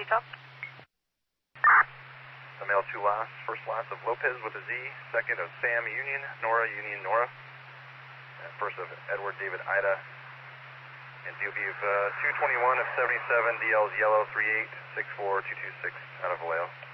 Utah. The male 2 last, first last of Lopez with a Z, second of Sam Union, Nora Union Nora, and first of Edward David Ida, and DOB of 221 of 77, DL's yellow 3864226 out of Vallejo.